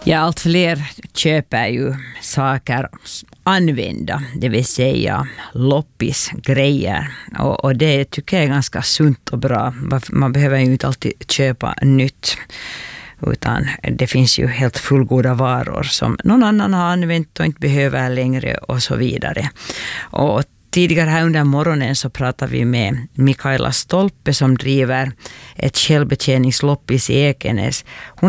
Ja, allt fler köper ju saker använda, det vill säga loppisgrejer. Och det tycker jag är ganska sunt och bra. Man behöver ju inte alltid köpa nytt. Utan det finns ju helt fullgoda varor som någon annan har använt och inte behöver längre och så vidare. Och tidigare här under morgonen så pratade vi med Mikaela Stolpe som driver ett självbetjäningsloppis i Ekenäs.